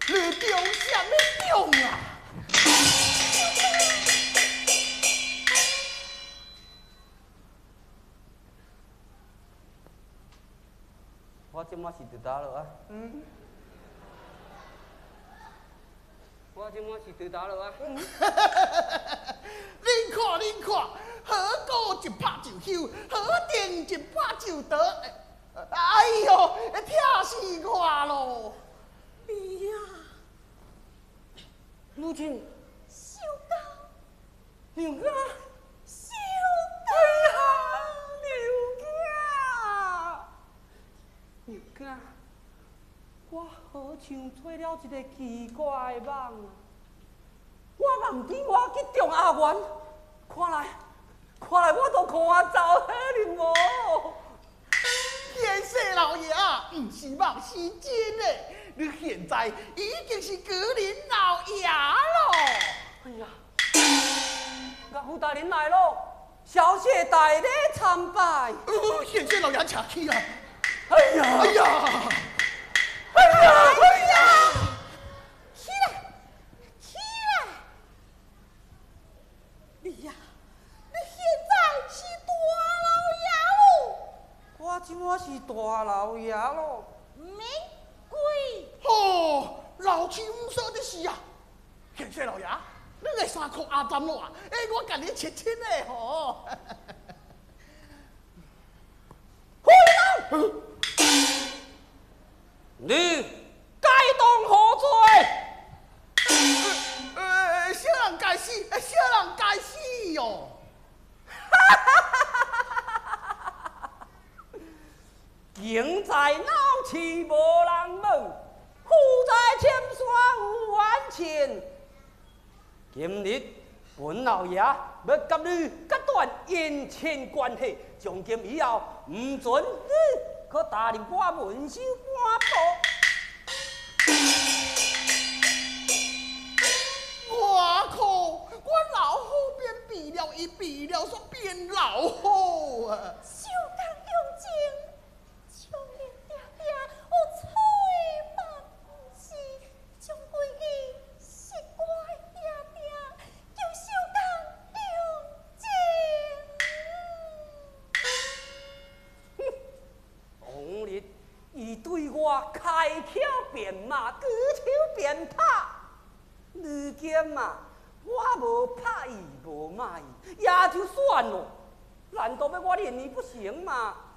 你中什么中啊？ 我即马是伫倒落啊。我即马是伫倒落啊。 恁看，好果一拍就休，好定一拍就倒。哎呦，疼死我咯！ 你呀， 母亲， 小刚， 娘啊， 小哎刚， 呀，娘啊，我好像做了一个奇怪的梦啊！我梦见我去中阿元，看来我都看走迄哩无。 天世老爷啊，不是梦是真的，你现在已经是高龄老爷咯。 哎呀，岳父大人来咯，小姐大礼参拜。 天世老爷客气啊！ 哎呀， 哎呀， 起来，你呀，你现在是大老爷喽， 我即马是大老爷咯。 免跪。 哦，老亲说的是啊，天世老爷，你个衫裤阿占咯啊？我甲你切切的吼。 回来！你该当何罪？ 小人该死，小人该死哟！ 境在闹市无人问，富在深山有冤情。今日本老爷要甲你割断姻亲关系，从今以后唔准你可踏入我门首半步。 我靠！我老虎变比了，伊比了说变老虎啊！ 小刚用情，将你爹爹有吹白不是，将规矩习惯爹爹，叫小刚用情。 往日伊对我开口便骂，举手便拍，如今嘛，我无拍伊，无骂伊，也就算咯。难道要我念伊不成嘛？